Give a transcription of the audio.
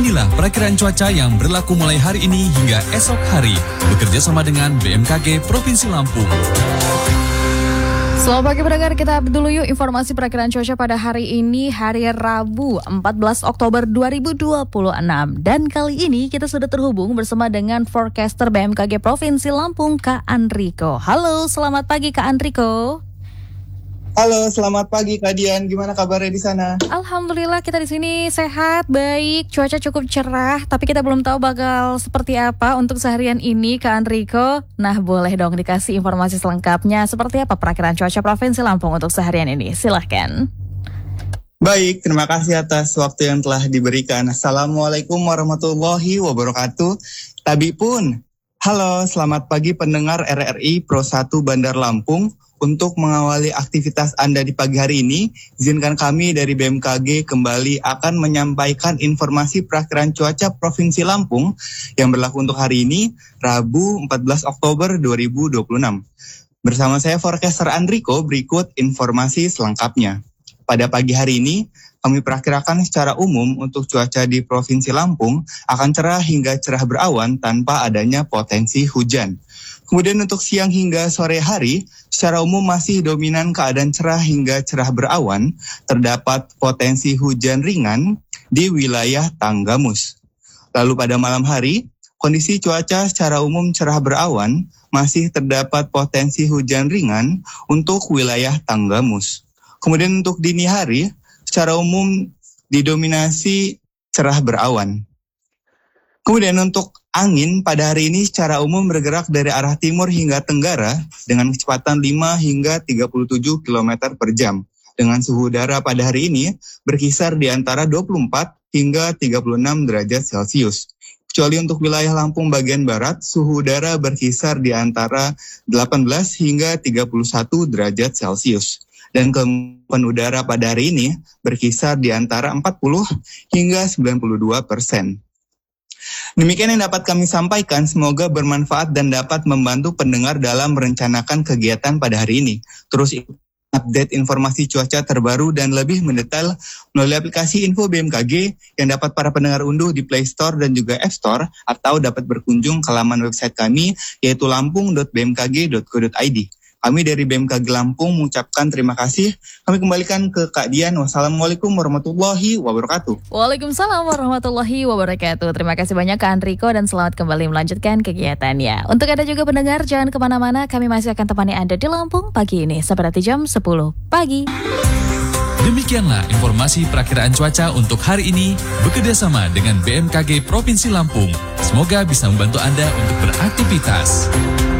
Inilah perakiraan cuaca yang berlaku mulai hari ini hingga esok hari, bekerja sama dengan BMKG Provinsi Lampung. Selamat pagi pendengar, kita update dulu yuk informasi perakiraan cuaca pada hari ini, hari Rabu 14 Oktober 2026. Dan kali ini kita sudah terhubung bersama dengan forecaster BMKG Provinsi Lampung, Kak Andriko. Halo, selamat pagi Kak Andriko. Halo, selamat pagi Kak Dian. Gimana kabarnya di sana? Alhamdulillah kita di sini sehat, baik, cuaca cukup cerah, tapi kita belum tahu bakal seperti apa untuk seharian ini Kak Andriko. Nah, boleh dong dikasih informasi selengkapnya seperti apa perakiraan cuaca Provinsi Lampung untuk seharian ini? Silahkan. Baik, terima kasih atas waktu yang telah diberikan. Assalamualaikum warahmatullahi wabarakatuh. Tabi pun, halo, selamat pagi pendengar RRI Pro 1 Bandar Lampung. Untuk mengawali aktivitas Anda di pagi hari ini, izinkan kami dari BMKG kembali akan menyampaikan informasi perakiraan cuaca Provinsi Lampung yang berlaku untuk hari ini, Rabu 14 Oktober 2026. Bersama saya forecaster Andriko, berikut informasi selengkapnya. Pada pagi hari ini, kami perakirakan secara umum untuk cuaca di Provinsi Lampung akan cerah hingga cerah berawan tanpa adanya potensi hujan. Kemudian untuk siang hingga sore hari, secara umum masih dominan keadaan cerah hingga cerah berawan, terdapat potensi hujan ringan di wilayah Tanggamus. Lalu pada malam hari, kondisi cuaca secara umum cerah berawan, masih terdapat potensi hujan ringan untuk wilayah Tanggamus. Kemudian untuk dini hari, secara umum didominasi cerah berawan. Kemudian untuk angin pada hari ini secara umum bergerak dari arah timur hingga tenggara dengan kecepatan 5 hingga 37 km per jam. Dengan suhu udara pada hari ini berkisar di antara 24 hingga 36 derajat Celcius. Kecuali untuk wilayah Lampung bagian barat, suhu udara berkisar di antara 18 hingga 31 derajat Celcius. Dan kemampuan udara pada hari ini berkisar di antara 40 hingga 92%. Demikian yang dapat kami sampaikan, semoga bermanfaat dan dapat membantu pendengar dalam merencanakan kegiatan pada hari ini. Terus update informasi cuaca terbaru dan lebih mendetail melalui aplikasi Info BMKG yang dapat para pendengar unduh di Play Store dan juga App Store, atau dapat berkunjung ke laman website kami yaitu lampung.bmkg.co.id. Kami dari BMKG Lampung mengucapkan terima kasih. Kami kembalikan ke Kak Dian. Wassalamualaikum warahmatullahi wabarakatuh. Waalaikumsalam warahmatullahi wabarakatuh. Terima kasih banyak Kak Andriko dan selamat kembali melanjutkan kegiatannya. Untuk Anda juga pendengar, jangan kemana-mana. Kami masih akan temani Anda di Lampung pagi ini seperti jam 10 pagi. Demikianlah informasi perakiraan cuaca untuk hari ini, bekerjasama dengan BMKG Provinsi Lampung. Semoga bisa membantu Anda untuk beraktivitas.